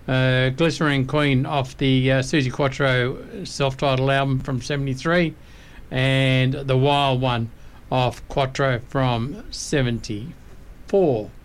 Glycerine Queen off the Susie Quattro self-titled album from 73, and The Wild One off Quattro from 74.